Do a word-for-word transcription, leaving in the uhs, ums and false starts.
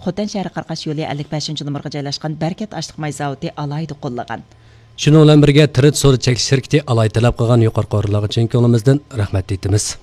Xotan shahri Qarqash yo'li ellik beshinchi nomerga joylashgan Barkat Ashliq may zavodi alayda qo'llagan. Shuning bilan birga Tirit soda chekish shirkati alay talab qilgan yuqori qo'rlarga chin ko'nglimizdan rahmat aytamiz.